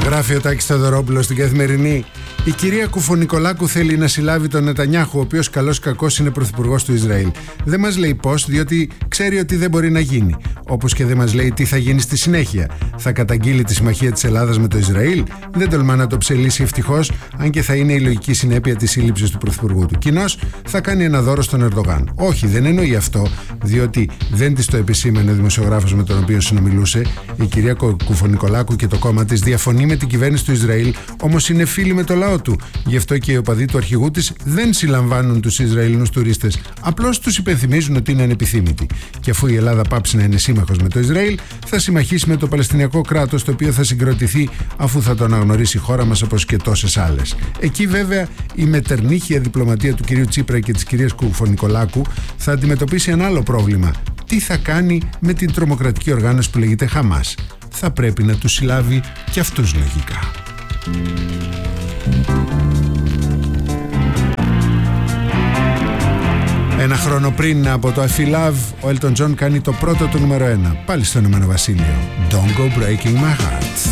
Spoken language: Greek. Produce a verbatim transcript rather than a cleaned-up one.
Γράφει ο Τάκης Θεοδωρόπουλος στην Καθημερινή. Η κυρία Κουφονικολάκου θέλει να συλλάβει τον Νετανιάχου, ο οποίος καλώς κακώς είναι πρωθυπουργός του Ισραήλ. Δεν μας λέει πώς, διότι ξέρει ότι δεν μπορεί να γίνει. Όπως και δεν μας λέει τι θα γίνει στη συνέχεια. Θα καταγγείλει τη συμμαχία της Ελλάδας με το Ισραήλ. Δεν τολμά να το ψελίσει ευτυχώς, αν και θα είναι η λογική συνέπεια της σύλληψης του πρωθυπουργού του. Κοινώς θα κάνει ένα δώρο στον Ερντογάν. Όχι, δεν εννοεί αυτό, διότι δεν της το επισήμανε ο δημοσιογράφος με τον οποίο συνομιλούσε. Η κυρία Κουφονικολάκου και το κόμμα της διαφωνεί με την κυβέρνηση του Ισραήλ, όμως είναι φίλοι με το λαό του. Γι' αυτό και οι οπαδοί του αρχηγού της δεν συλλαμβάνουν τους Ισραηλινούς τουρίστες. Απλώς τους υπενθυμίζουν ότι είναι ανεπιθύμητοι. Και αφού η Ελλάδα πάψει να είναι σύμμαχος με το Ισραήλ, θα συμμαχίσει με το Παλαιστινιακό κράτος, το οποίο θα συγκροτηθεί αφού θα το αναγνωρίσει η χώρα μας, όπως και τόσες άλλες. Εκεί βέβαια η μετερνύχια διπλωματία του κυρίου Τσίπρα και της κυρίας Κουφονικολάκου θα αντιμετωπίσει ένα άλλο πρόβλημα. Τι θα κάνει με την τρομοκρατική οργάνωση που λέγεται Χαμάς? Θα πρέπει να τους συλλάβει και αυτούς λογικά. Ένα χρόνο πριν από το I Feel Love, ο Elton John κάνει το πρώτο του νούμερο ένα, πάλι στο Ηνωμένο Βασίλειο. Don't go breaking my heart.